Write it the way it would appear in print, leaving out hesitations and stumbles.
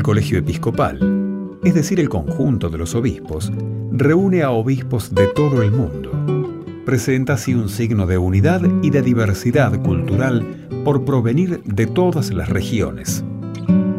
El colegio episcopal, es decir, el conjunto de los obispos, reúne a obispos de todo el mundo. Presenta así un signo de unidad y de diversidad cultural por provenir de todas las regiones.